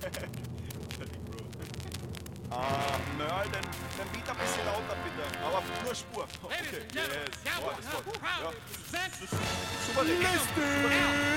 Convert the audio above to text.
Nein, dann wieder ein bisschen lauter bitte. Aber nur Spur. Okay, yes. Oh, das war, ja. Super Ding.